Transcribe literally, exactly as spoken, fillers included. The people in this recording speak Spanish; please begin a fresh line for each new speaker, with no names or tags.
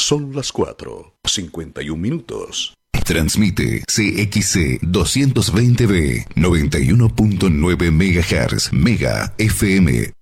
Son las cuatro, cincuenta y un minutos.
Transmite C X C doscientos veinte B, noventa y uno punto nueve megahertz, Mega F M.